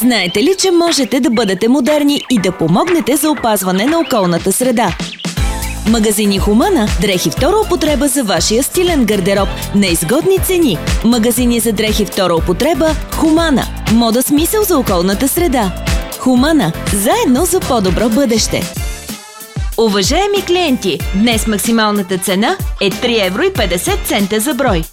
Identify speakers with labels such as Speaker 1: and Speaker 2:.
Speaker 1: Знаете ли, че можете да бъдете модерни и да помогнете за опазване на околната среда? Магазини Хумана – дрехи втора употреба за вашия стилен гардероб на изгодни цени. Магазини за дрехи втора употреба Хумана. Мода с мисъл за околната среда. Хумана – заедно за по-добро бъдеще. Уважаеми клиенти, днес максималната цена е 3,50 евро за брой.